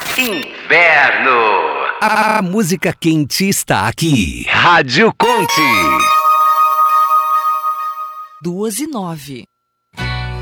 Inverno. A música quente está aqui. Rádio Conte. 2:09.